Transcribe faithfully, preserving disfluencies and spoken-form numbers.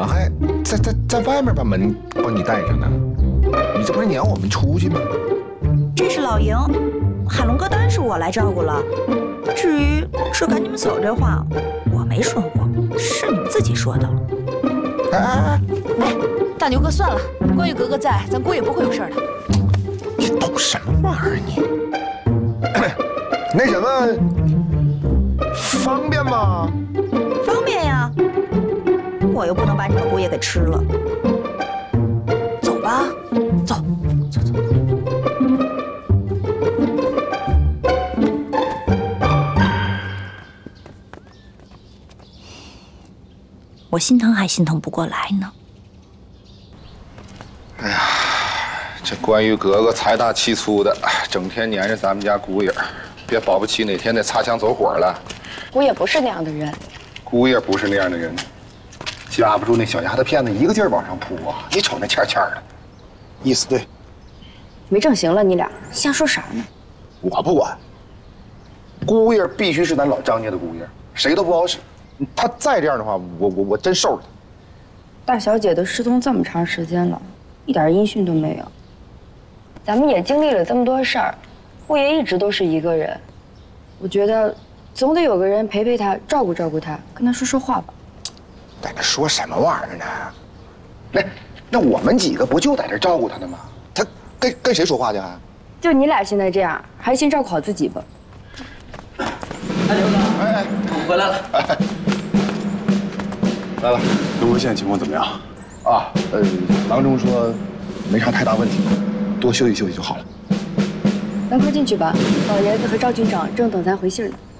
么还在在在外面把门帮你带上呢？你这不是撵我们出去吗？ 这是老营，海龙哥当然是我来照顾了。至于是赶你们走这话，我没说过，是你们自己说的。 哎哎哎！ 哎，大牛哥，算了，关羽哥哥在，咱姑爷不会有事的。 你懂什么玩意儿你？那什么，方便吗？ 方便呀，我又不能把你们姑爷给吃了。走吧，走，走走。我心疼还心疼不过来呢。 哎呀，这关羽哥哥财大气粗的，整天撵着咱们家姑爷，别保不齐哪天得擦枪走火了。 姑爷不是那样的人， 姑爷不是那样的人，架不住那小丫头片子一个劲儿往上扑啊！你瞅那欠欠的，意思对。 没正形了，你俩瞎说啥呢？ 我不管，姑爷必须是咱老张家的姑爷，谁都不好使。他再这样的话，我我我真受了他。 大小姐都失踪这么长时间了，一点音讯都没有。咱们也经历了这么多事儿，姑爷一直都是一个人，我觉得总得有个人陪陪他，照顾照顾他，跟他说说话吧。 在那说什么玩意儿呢？那那我们几个不就在这照顾他呢吗？他跟跟谁说话去啊？ 就你俩现在这样，还是先照顾好自己吧。 大牛哥，哎哎，我回来了。哎来了， 龙哥现在情况怎么样？ 啊，呃，郎中说没啥太大问题，多休息休息就好了。 咱快进去吧，老爷子和赵军长正等咱回信呢。